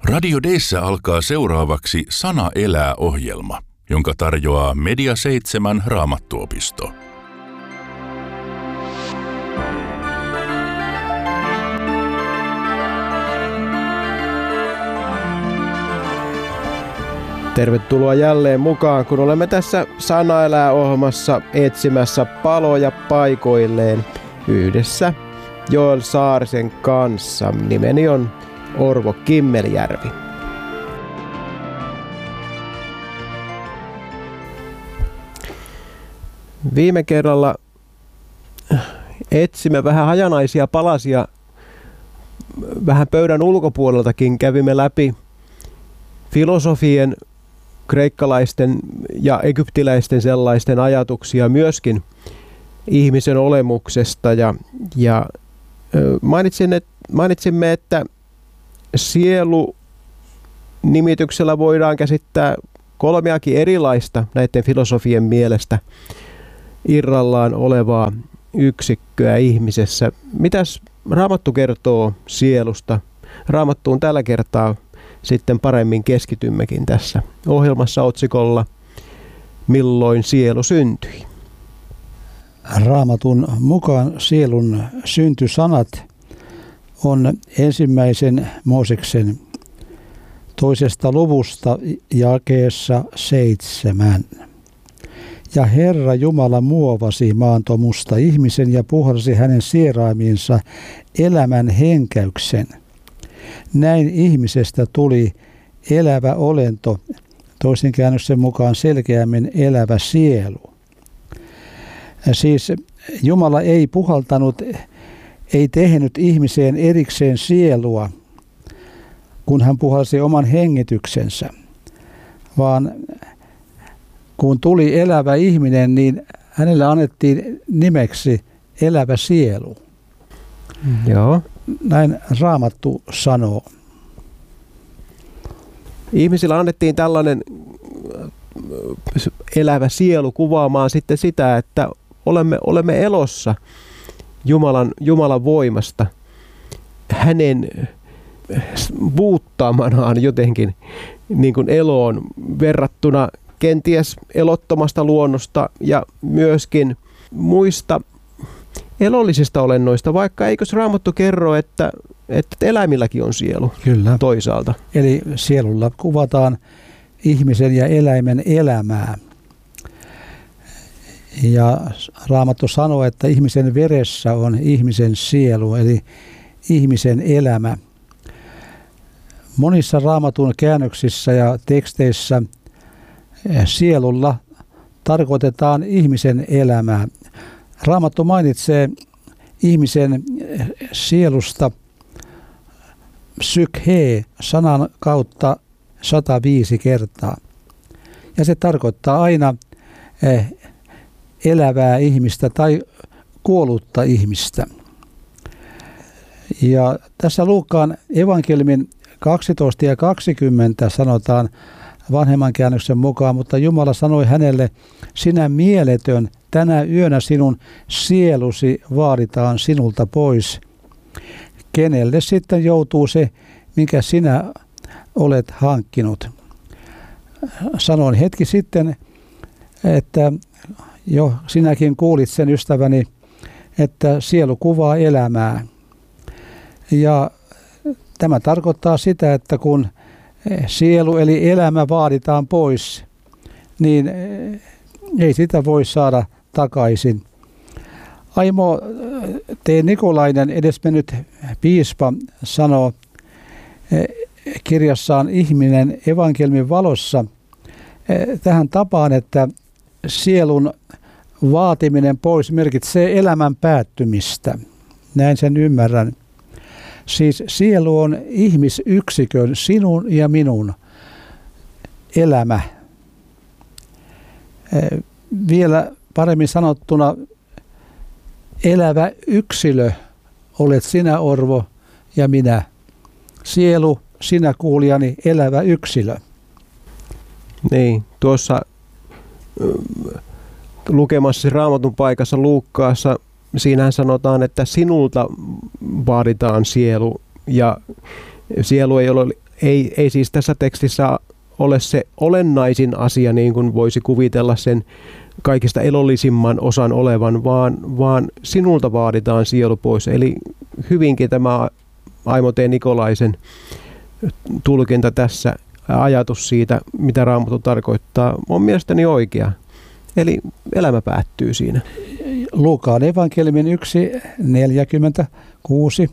Radio D:ssä alkaa seuraavaksi Sana elää -ohjelma, jonka tarjoaa Media 7 Raamattuopisto. Tervetuloa jälleen mukaan, kun olemme tässä Sana elää -ohjelmassa etsimässä paloja paikoilleen yhdessä Joel Saarisen kanssa. Nimeni on Orvo Kimmeljärvi. Viime kerralla etsimme vähän hajanaisia palasia vähän pöydän ulkopuoleltakin. Kävimme läpi filosofien, kreikkalaisten ja egyptiläisten sellaisten ajatuksia myöskin ihmisen olemuksesta. Ja mainitsimme, että sielu nimityksellä voidaan käsittää kolmeakin erilaista näiden filosofien mielestä irrallaan olevaa yksikköä ihmisessä. Mitäs Raamattu kertoo sielusta? Raamattuun tällä kertaa sitten paremmin keskitymmekin tässä ohjelmassa otsikolla Milloin sielu syntyi? Raamatun mukaan sielun syntysanat on ensimmäisen Mooseksen 2. luvusta jakeessa 7. Ja Herra Jumala muovasi maantomusta ihmisen ja puhalsi hänen sieraimiinsa elämän henkäyksen. Näin ihmisestä tuli elävä olento, toisen käännöksen mukaan selkeämmin elävä sielu. Siis Jumala ei puhaltanut, ei tehnyt ihmiseen erikseen sielua, kun hän puhalsi oman hengityksensä, vaan kun tuli elävä ihminen, niin hänelle annettiin nimeksi elävä sielu. Joo. Näin Raamattu sanoo. Ihmisillä annettiin tällainen elävä sielu kuvaamaan sitten sitä, että olemme elossa Jumalan voimasta, hänen vuuttaamanaan jotenkin niin kuin eloon verrattuna kenties elottomasta luonnosta ja myöskin muista elollisista olennoista, vaikka eikös Raamattu kerro, että eläimilläkin on sielu. Kyllä. Toisaalta. Eli sielulla kuvataan ihmisen ja eläimen elämää. Ja Raamattu sanoo, että ihmisen veressä on ihmisen sielu, eli ihmisen elämä. Monissa Raamatun käännöksissä ja teksteissä sielulla tarkoitetaan ihmisen elämää. Raamattu mainitsee ihmisen sielusta psykhe sanan kautta 105 kertaa. Ja se tarkoittaa aina elävää ihmistä tai kuollutta ihmistä. Ja tässä Luukkaan evankeliumin 12 ja 20 sanotaan vanhemman käännöksen mukaan, mutta Jumala sanoi hänelle, sinä mieletön, tänä yönä sinun sielusi vaaditaan sinulta pois. Kenelle sitten joutuu se, minkä sinä olet hankkinut? Sanoin hetki sitten, että jo sinäkin kuulit sen, ystäväni, että sielu kuvaa elämää. Ja tämä tarkoittaa sitä, että kun sielu eli elämä vaaditaan pois, niin ei sitä voi saada takaisin. Aimo T. Nikolainen, edesmennyt piispa, sanoo kirjassaan Ihminen evankeliumin valossa tähän tapaan, että sielun vaatiminen pois merkitsee elämän päättymistä. Näin sen ymmärrän. Siis sielu on ihmisyksikön, sinun ja minun elämä. Vielä paremmin sanottuna, elävä yksilö olet sinä, Orvo, ja minä. Sielu, sinä kuulijani, elävä yksilö. Niin, tuossa lukemassa Raamatun paikassa Luukkaassa, siinähän sanotaan, että sinulta vaaditaan sielu, ja sielu ei ole ei siis tässä tekstissä ole se olennaisin asia, niin kuin voisi kuvitella sen kaikista elollisimman osan olevan, vaan sinulta vaaditaan sielu pois. Eli hyvinkin tämä Aimo T. Nikolaisen tulkinta tässä, ajatus siitä, mitä Raamattu tarkoittaa, on mielestäni oikea. Eli elämä päättyy siinä. Luukaan evankeliumin 1, 46,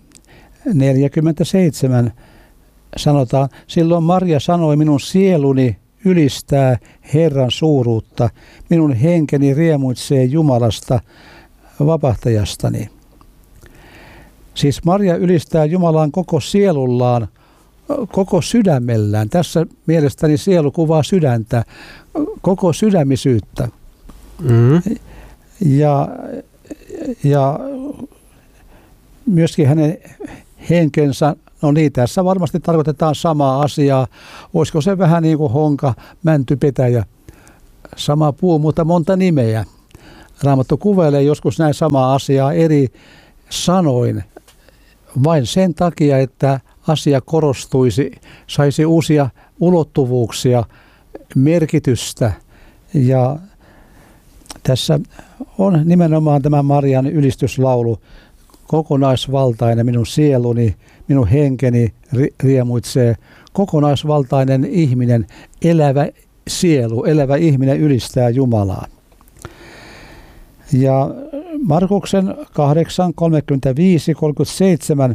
47 sanotaan, silloin Maria sanoi, minun sieluni ylistää Herran suuruutta, minun henkeni riemuitsee Jumalasta, vapahtajastani. Siis Maria ylistää Jumalaan koko sielullaan, koko sydämellään. Tässä mielestäni sielu kuvaa sydäntä, koko sydämisyyttä. Mm-hmm. Ja myöskin hänen henkensä, no niin, tässä varmasti tarkoitetaan samaa asiaa. Olisiko se vähän niin kuin honka, mänty, petäjä, sama puu, mutta monta nimeä. Raamattu kuvailee joskus näin samaa asiaa eri sanoin, vain sen takia, että asia korostuisi, saisi uusia ulottuvuuksia, merkitystä. Ja tässä on nimenomaan tämä Marian ylistyslaulu, kokonaisvaltainen minun sieluni, minun henkeni riemuitsee, kokonaisvaltainen ihminen, elävä sielu, elävä ihminen ylistää Jumalaa. Ja Markuksen 8, 35, 37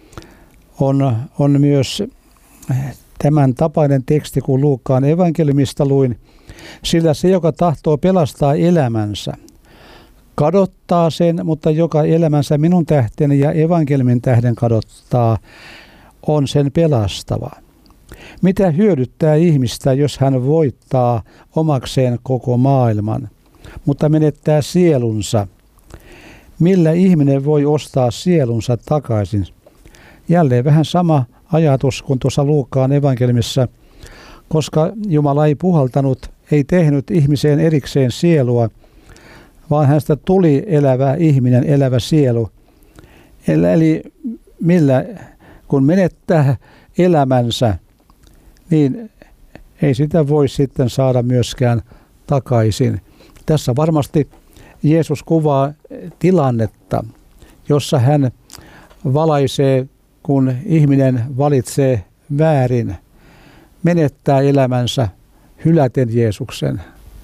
on myös tämän tapainen teksti, kun Luukkaan evankeliumista luin, sillä se, joka tahtoo pelastaa elämänsä, kadottaa sen, mutta joka elämänsä minun tähteni ja evankeliumin tähden kadottaa, on sen pelastava. Mitä hyödyttää ihmistä, jos hän voittaa omakseen koko maailman, mutta menettää sielunsa? Millä ihminen voi ostaa sielunsa takaisin? Jälleen vähän sama ajatus kuin tuossa Luukkaan evankeliumissa, koska Jumala ei puhaltanut, ei tehnyt ihmiseen erikseen sielua, vaan hänestä tuli elävä ihminen, elävä sielu. Eli millä, kun menettää elämänsä, niin ei sitä voi sitten saada myöskään takaisin. Tässä varmasti Jeesus kuvaa tilannetta, jossa hän valaisee, kun ihminen valitsee väärin, menettää elämänsä hyläten Jeesuksen.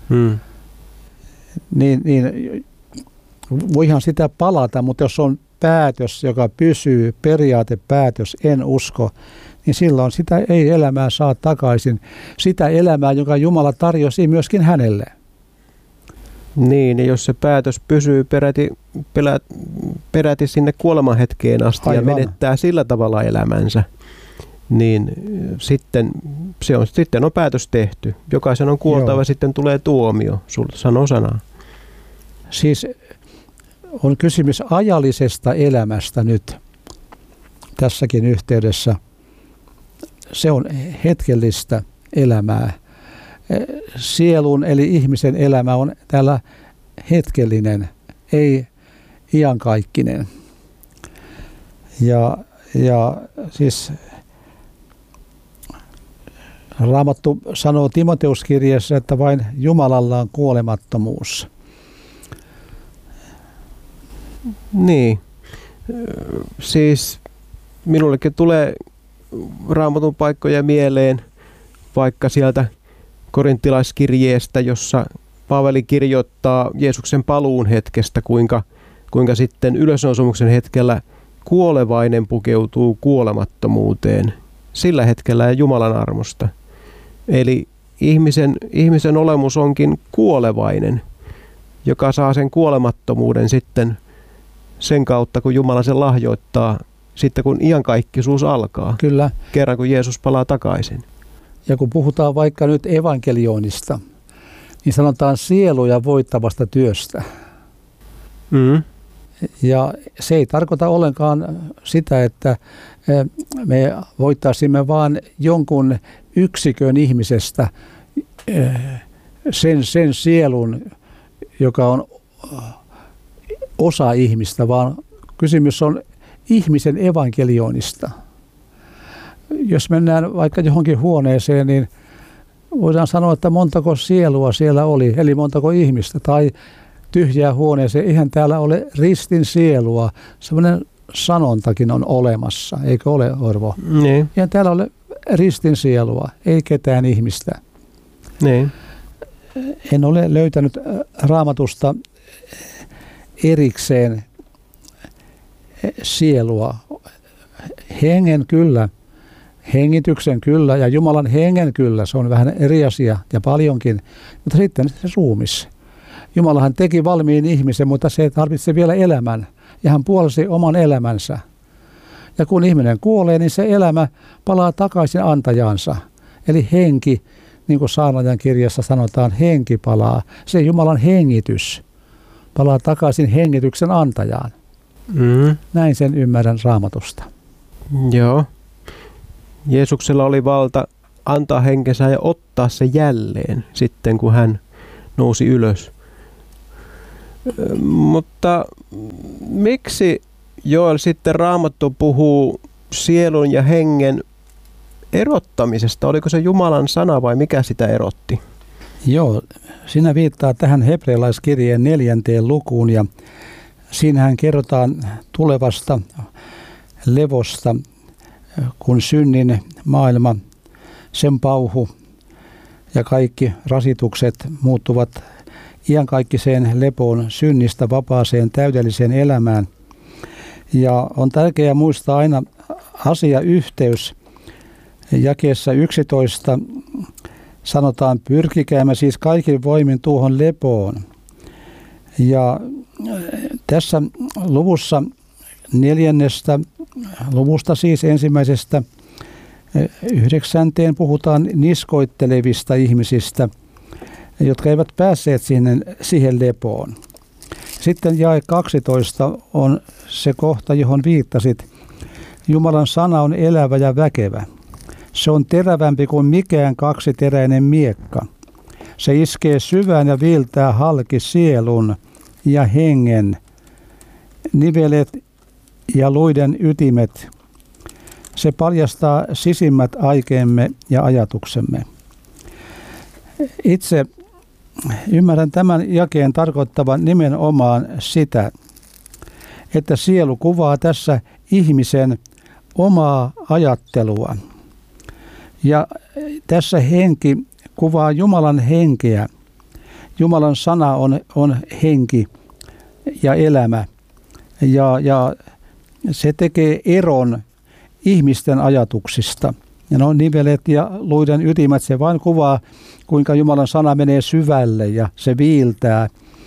Niin voihan sitä palata, mutta jos on päätös, joka pysyy, periaatepäätös, en usko, niin silloin sitä ei elämää saa takaisin. Sitä elämää, jonka Jumala tarjosi myöskin hänelle. Niin, ja jos se päätös pysyy peräti sinne kuolemanhetkeen asti ja menettää sillä tavalla elämänsä, niin sitten on päätös tehty. Jokaisen on kuoltava, sitten tulee tuomio, sano sanaa. Siis on kysymys ajallisesta elämästä nyt tässäkin yhteydessä. Se on hetkellistä elämää. Sielun eli ihmisen elämä on täällä hetkellinen, ei iankaikkinen. Ja siis Raamattu sanoo Timoteuskirjeessä, että vain Jumalalla on kuolemattomuus. Niin. Siis minullekin tulee Raamatun paikkoja mieleen, vaikka sieltä korinttilaiskirjeestä, jossa Paavali kirjoittaa Jeesuksen paluun hetkestä, kuinka sitten ylösnousemuksen hetkellä kuolevainen pukeutuu kuolemattomuuteen. Sillä hetkellä ja Jumalan armosta. Eli ihmisen olemus onkin kuolevainen, joka saa sen kuolemattomuuden sitten sen kautta, kun Jumala sen lahjoittaa, sitten kun iankaikkisuus alkaa. Kyllä. Kerran kun Jeesus palaa takaisin. Ja kun puhutaan vaikka nyt evankelioinnista, niin sanotaan sieluja voittavasta työstä. Ja se ei tarkoita ollenkaan sitä, että me voittaisimme vaan yksikön ihmisestä sen sielun, joka on osa ihmistä, vaan kysymys on ihmisen evankelioinnista. jos mennään vaikka johonkin huoneeseen, niin voidaan sanoa, että montako sielua siellä oli, eli montako ihmistä, tai tyhjää huoneeseen. Eihän täällä ole ristin sielua. Sellainen sanontakin on olemassa, eikö ole, Orvo? Niin. Eihän täällä ole ristin sielua, ei ketään ihmistä. Niin. En ole löytänyt Raamatusta erikseen sielua. Hengen kyllä, hengityksen kyllä ja Jumalan hengen kyllä, se on vähän eri asia ja paljonkin, mutta sitten se ruumis. Jumalahan teki valmiin ihmisen, mutta se tarvitsee vielä elämän ja hän puolsi oman elämänsä. Ja kun ihminen kuolee, niin se elämä palaa takaisin antajansa. Eli henki, niin kuin Saarnaajan kirjassa sanotaan, henki palaa. Se Jumalan hengitys palaa takaisin hengityksen antajaan. Näin sen ymmärrän Raamatusta. Joo. Jeesuksella oli valta antaa henkensä ja ottaa se jälleen sitten, kun hän nousi ylös. Mutta miksi Joel sitten Raamattu puhuu sielun ja hengen erottamisesta? Oliko se Jumalan sana vai mikä sitä erotti? Joo, sinä viittaa tähän hebrealaiskirjeen 4. lukuun ja siinähän kerrotaan tulevasta levosta, kun synnin maailma, sen pauhu ja kaikki rasitukset muuttuvat iankaikkiseen lepoon, synnistä vapaaseen täydelliseen elämään. Ja on tärkeää muistaa aina asiayhteys. Jakeessa 11 sanotaan, pyrkikäämme siis kaikin voimin tuohon lepoon. Ja tässä luvussa 4. luvusta siis ensimmäisestä 9. puhutaan niskoittelevista ihmisistä, jotka eivät päässeet siihen lepoon. Sitten jae 12 on se kohta, johon viittasit. Jumalan sana on elävä ja väkevä. Se on terävämpi kuin mikään kaksiteräinen miekka. Se iskee syvään ja viiltää halki sielun ja hengen, nivelet ja luiden ytimet. Se paljastaa sisimmät aikeemme ja ajatuksemme. Itse ymmärrän tämän jakeen tarkoittavan nimenomaan sitä, että sielu kuvaa tässä ihmisen omaa ajattelua. Ja tässä henki kuvaa Jumalan henkeä. Jumalan sana on henki ja elämä. Ja se tekee eron ihmisten ajatuksista. Ja no nivelet ja luiden ytimet, se vain kuvaa, kuinka Jumalan sana menee syvälle ja se viiltää.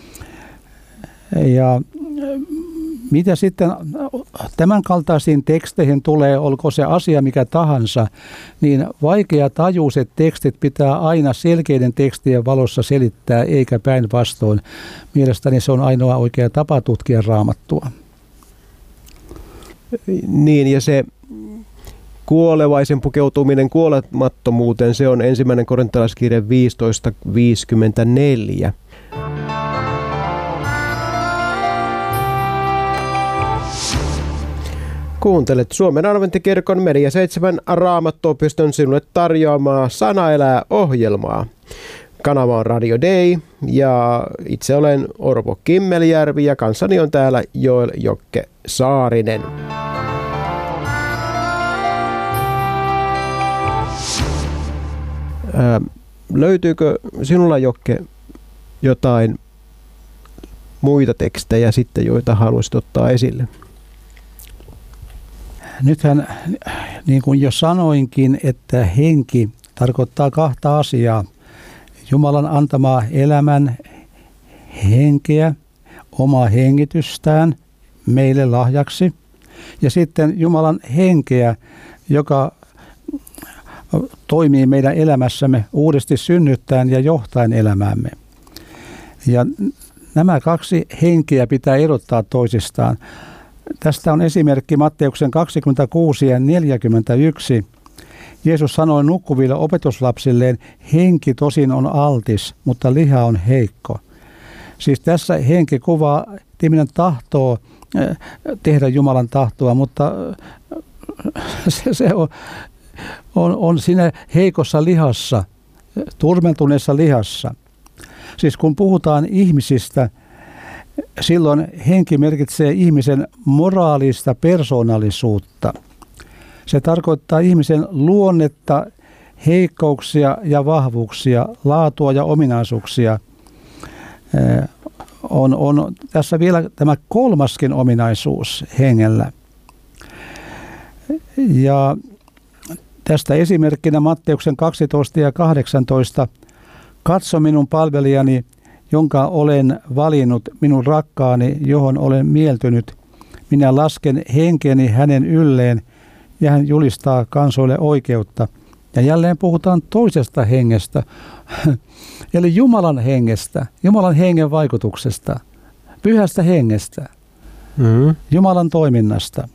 Ja mitä sitten tämän kaltaisiin teksteihin tulee, olko se asia mikä tahansa, niin vaikeatajuiset tekstit pitää aina selkeiden tekstien valossa selittää, eikä päinvastoin. Mielestäni se on ainoa oikea tapa tutkia Raamattua. Niin, ja se kuolevaisen pukeutuminen kuolemattomuuteen, se on 1. Korintalaiskirje 15:54. Kuuntelet Suomen Adventtikirkon Media 7 Raamattuopiston sinulle tarjoamaa Sana elää -ohjelmaa. Kanava on Radio Day ja itse olen Orpo Kimmeljärvi ja kanssani on täällä Joel Jokke Saarinen. Löytyykö sinulla, Jokke, jotain muita tekstejä sitten, joita haluaisit ottaa esille? Nythän, niin kuin jo sanoinkin, että henki tarkoittaa kahta asiaa. Jumalan antamaa elämän henkeä, omaa hengitystään meille lahjaksi. Ja sitten Jumalan henkeä, joka toimii meidän elämässämme uudesti synnyttäen ja johtaen elämäämme. Ja nämä kaksi henkeä pitää erottaa toisistaan. Tästä on esimerkki Matteuksen 26 ja 41. Jeesus sanoi nukkuville opetuslapsilleen, henki tosin on altis, mutta liha on heikko. Siis tässä henki kuvaa, että ihminen tahtoo tehdä Jumalan tahtoa, mutta se on on siinä heikossa lihassa, turmeltuneessa lihassa. Siis kun puhutaan ihmisistä, silloin henki merkitsee ihmisen moraalista persoonallisuutta. Se tarkoittaa ihmisen luonnetta, heikkouksia ja vahvuuksia, laatua ja ominaisuuksia. On tässä vielä tämä kolmaskin ominaisuus hengellä. Ja tästä esimerkkinä Matteuksen 12 ja 18. Katso minun palvelijani, jonka olen valinnut, minun rakkaani, johon olen mieltynyt. Minä lasken henkeni hänen ylleen ja hän julistaa kansoille oikeutta. Ja jälleen puhutaan toisesta hengestä, eli Jumalan hengestä, Jumalan hengen vaikutuksesta, pyhästä hengestä, Jumalan toiminnasta.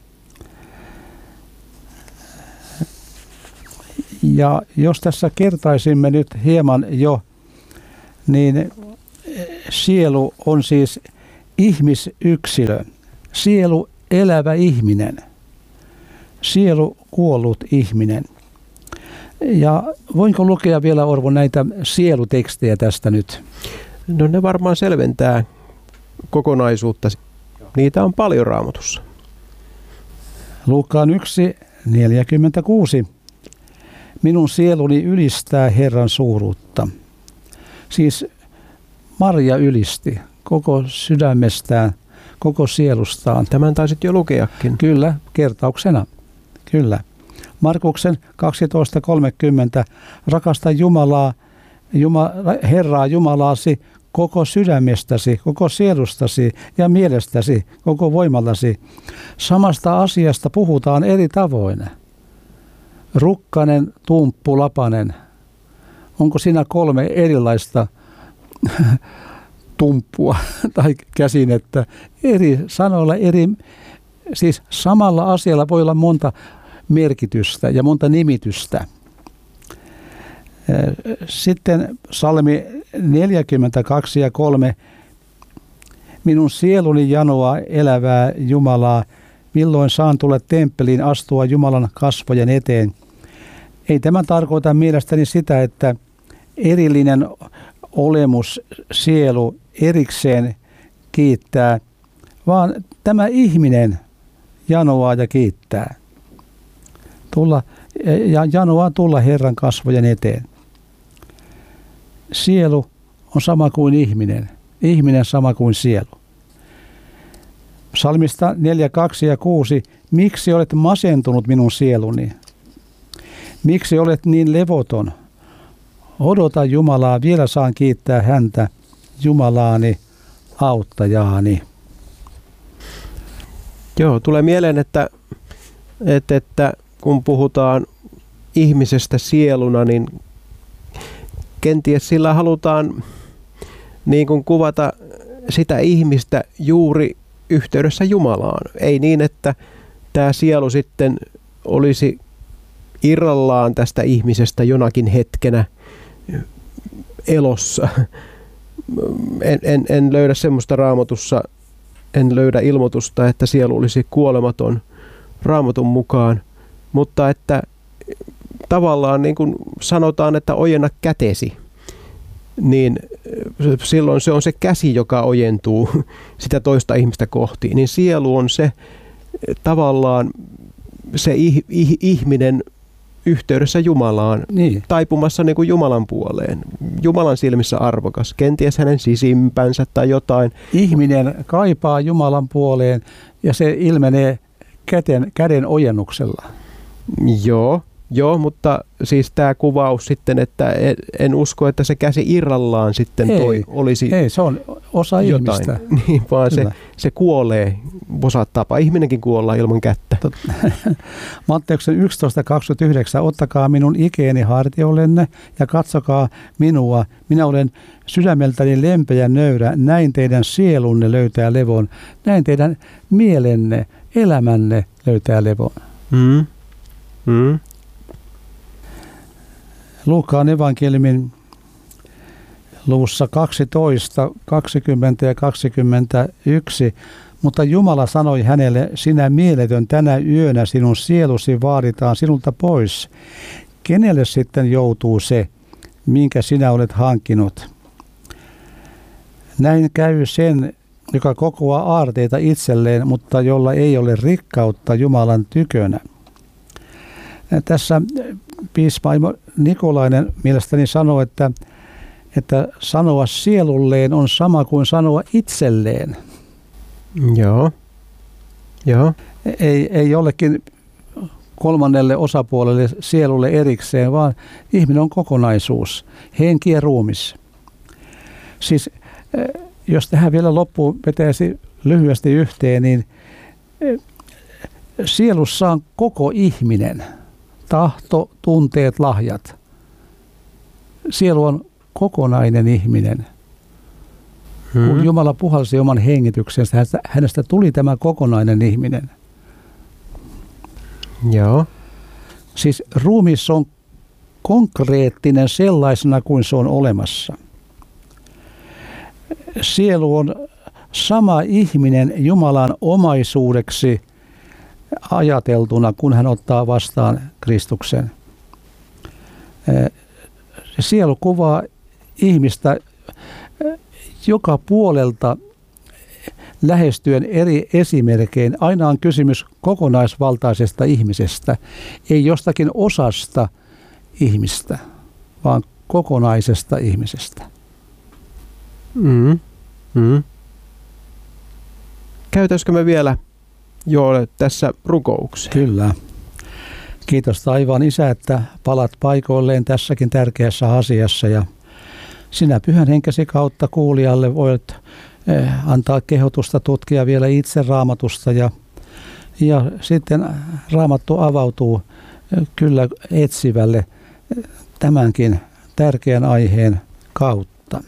Ja jos tässä kertaisimme nyt hieman jo, niin sielu on siis ihmisyksilö, sielu elävä ihminen, sielu kuollut ihminen. Ja voinko lukea vielä, Orvo, näitä sielutekstejä tästä nyt? No ne varmaan selventää kokonaisuutta. Niitä on paljon Raamatussa. Luukkaan 1:46. Minun sieluni ylistää Herran suuruutta. Siis Maria ylisti koko sydämestään, koko sielustaan. Tämän taisit jo lukeakin. Kyllä, kertauksena. Kyllä. Markuksen 12:30. Rakasta Herraa Jumalaasi koko sydämestäsi, koko sielustasi ja mielestäsi, koko voimallasi. Samasta asiasta puhutaan eri tavoin. Rukkanen, tumppu, lapanen. Onko siinä 3 erilaista tumppua tai käsinettä? Eri sanoilla, siis samalla asialla voi olla monta merkitystä ja monta nimitystä. Sitten psalmi 42 ja 3. Minun sieluni janoaa elävää Jumalaa, milloin saan tulla temppeliin astua Jumalan kasvojen eteen. Ei tämä tarkoita mielestäni sitä, että erillinen olemus, sielu erikseen kiittää, vaan tämä ihminen janoaa ja kiittää. Janoaa tulla Herran kasvojen eteen. Sielu on sama kuin ihminen. Ihminen sama kuin sielu. Psalmista 4, 2 ja 6. Miksi olet masentunut minun sieluni? Miksi olet niin levoton? Odota Jumalaa, vielä saan kiittää häntä, Jumalaani, auttajaani. Joo, tulee mieleen, että kun puhutaan ihmisestä sieluna, niin kenties sillä halutaan niin kuin kuvata sitä ihmistä juuri yhteydessä Jumalaan. Ei niin, että tämä sielu sitten olisi irrallaan tästä ihmisestä jonakin hetkenä elossa. En löydä semmoista Raamatussa, en löydä ilmoitusta, että sielu olisi kuolematon Raamatun mukaan, mutta että tavallaan niin kuin sanotaan, että ojenna kätesi, niin silloin se on se käsi, joka ojentuu sitä toista ihmistä kohti. Niin sielu on se tavallaan se ihminen yhteydessä Jumalaan, niin, taipumassa niin kuin Jumalan puoleen. Jumalan silmissä arvokas, kenties hänen sisimpänsä tai jotain. Ihminen kaipaa Jumalan puoleen ja se ilmenee käden ojennuksella. Joo, mutta siis tämä kuvaus sitten, että en usko, että se käsi irrallaan sitten olisi ei, se on osa jotain. Ihmistä. Niin, vaan se kuolee. Osaa tapa. Ihminenkin kuolla ilman kättä. Matteuksen 11:29. Ottakaa minun ikeeni hartiollenne ja katsokaa minua. Minä olen sydämeltäni lempeä nöyrä. Näin teidän sielunne löytää levon. Näin teidän mielenne, elämänne löytää levon. Luukkaan evankeliumin luvussa 12, 20 ja 21, mutta Jumala sanoi hänelle, sinä mieletön, tänä yönä sinun sielusi vaaditaan sinulta pois. Kenelle sitten joutuu se, minkä sinä olet hankkinut? Näin käy sen, joka kokoaa aarteita itselleen, mutta jolla ei ole rikkautta Jumalan tykönä. Tässä piispa Nikolainen mielestäni sanoo, että sanoa sielulleen on sama kuin sanoa itselleen. Joo. Ei jollekin kolmannelle osapuolelle sielulle erikseen, vaan ihminen on kokonaisuus, henki ja ruumis. Siis jos tähän vielä loppuun vetäisi lyhyesti yhteen, niin sielussa on koko ihminen, tahto, tunteet, lahjat. Sielu on kokonainen ihminen. Kun Jumala puhalsi oman hengityksensä, hänestä tuli tämä kokonainen ihminen. Joo. Siis ruumis on konkreettinen sellaisena kuin se on olemassa. Sielu on sama ihminen Jumalan omaisuudeksi ajateltuna, kun hän ottaa vastaan Kristuksen. Sielu kuvaa ihmistä joka puolelta lähestyen eri esimerkein. Aina on kysymys kokonaisvaltaisesta ihmisestä, ei jostakin osasta ihmistä, vaan kokonaisesta ihmisestä. Käytäisikö me vielä tässä rukouksia? Kyllä. Kiitos taivaan Isä, että palat paikoilleen tässäkin tärkeässä asiassa ja sinä Pyhän Henkesi kautta kuulijalle voit antaa kehotusta tutkia vielä itse Raamatusta ja sitten Raamattu avautuu kyllä etsivälle tämänkin tärkeän aiheen kautta.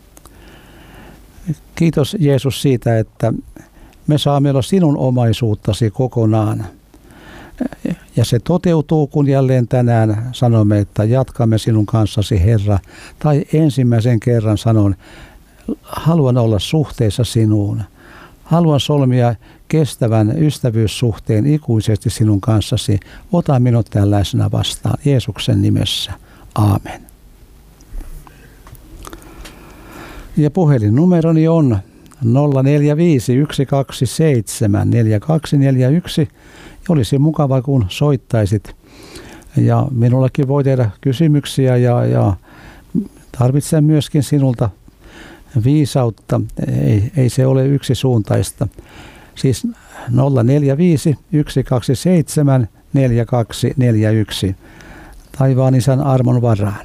Kiitos Jeesus siitä, että me saamme olla sinun omaisuuttasi kokonaan. Ja se toteutuu, kun jälleen tänään sanomme, että jatkamme sinun kanssasi Herra. Tai ensimmäisen kerran sanon, haluan olla suhteessa sinuun. Haluan solmia kestävän ystävyyssuhteen ikuisesti sinun kanssasi. Ota minut tällaisena vastaan Jeesuksen nimessä. Aamen. Ja puhelinnumeroni on 045 127 4241. Olisi mukava, kun soittaisit. Ja minullakin voi tehdä kysymyksiä ja tarvitsen myöskin sinulta viisautta. Ei se ole yksisuuntaista. Siis 045 127 4241. Taivaan Isän armon varaan.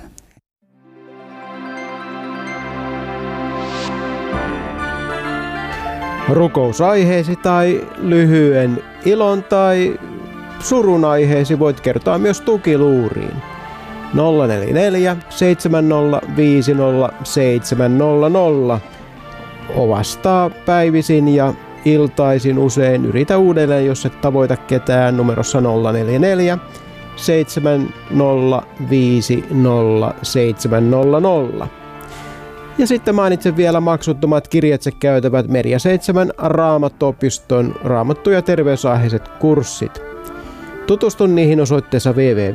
Rukousaiheesi tai lyhyen ilon tai surun aiheesi voit kertoa myös tukiluuriin. 044 70 50 700. Ovastaa päivisin ja iltaisin usein. Yritä uudelleen, jos et tavoita ketään, numerossa 044 70 50 700. Ja sitten mainitsen vielä maksuttomat kirjatse käytävät Media 7 Raamattuopiston raamattu- ja terveysaiheiset kurssit. Tutustu niihin osoitteessa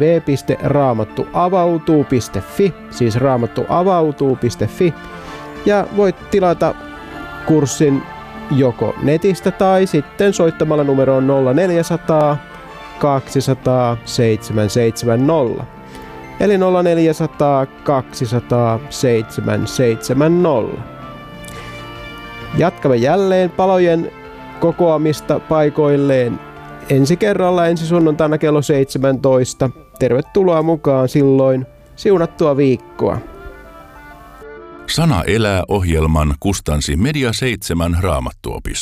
www.raamattuavautuu.fi, siis raamattuavautuu.fi, ja voit tilata kurssin joko netistä tai sitten soittamalla numeroon 0400 200 770. Eli 0400 200 770. Jatkamme jälleen palojen kokoamista paikoilleen ensi kerralla ensi sunnuntaina kello 17. Tervetuloa mukaan silloin. Siunattua viikkoa. Sana elää -ohjelman kustansi Media 7 Raamattuopisto.